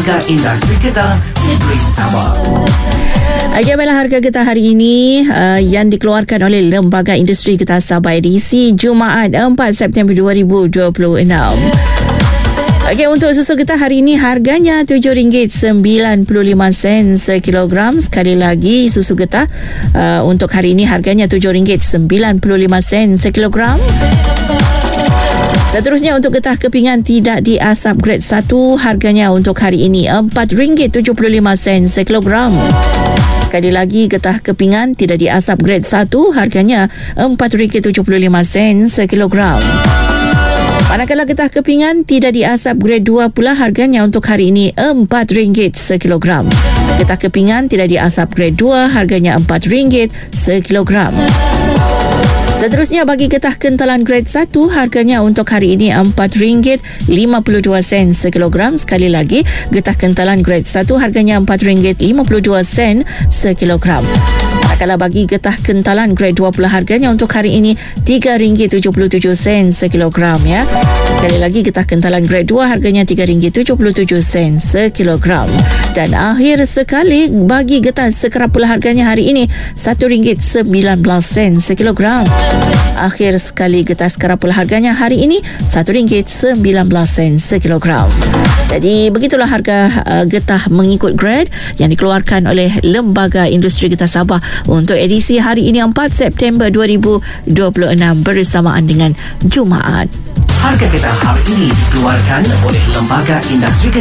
Lembaga Industri Getah Negeri Sabah. Okey, baiklah, harga getah hari ini yang dikeluarkan oleh Lembaga Industri Getah Sabah edisi Jumaat 4 September 2026. Okey, untuk susu getah hari ini harganya RM7.95 sekilogram. Sekali lagi, susu getah untuk hari ini harganya RM7.95 sekilogram. Seterusnya, untuk getah kepingan tidak diasap grade 1, harganya untuk hari ini RM4.75 sekilogram. Sekali lagi, getah kepingan tidak diasap grade 1, harganya RM4.75 sekilogram. Manakala getah kepingan tidak diasap grade 2 pula, harganya untuk hari ini RM4 sekilogram. Getah kepingan tidak diasap grade 2, harganya RM4 sekilogram. Seterusnya, bagi getah kentalan grade 1, harganya untuk hari ini RM4.52 sekilogram. Sekali lagi, getah kentalan grade 1 harganya RM4.52 sekilogram. Kalau bagi getah kentalan grade 2 pula, harganya untuk hari ini RM3.77 sekilogram ya. Sekali lagi, getah kentalan grade 2 harganya RM3.77 sekilogram. Dan akhir sekali, bagi getah sekerap pula, harganya hari ini RM1.19 sekilogram. Akhir sekali, getah sekerap pula, harganya hari ini RM1.19 sekilogram. Jadi begitulah harga getah mengikut grade yang dikeluarkan oleh Lembaga Industri Getah Sabah untuk edisi hari ini 4 September 2026 bersamaan dengan Jumaat. Harga getah hari ini dikeluarkan oleh Lembaga Industri Getah